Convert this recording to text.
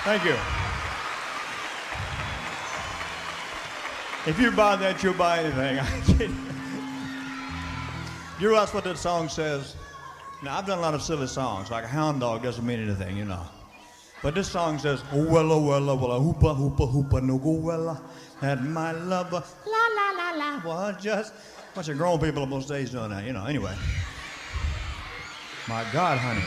Thank you. If you buy that, you'll buy anything. I kid you. You realize what that song says? Now, I've done a lot of silly songs, like a hound dog doesn't mean anything, you know. But this song says, oh, wella, hoopa, hoopa, hoopa, no go, wella, and my lover, la, la, la, la, was just a bunch of grown people on most days doing that, you know. Anyway. My God, honey.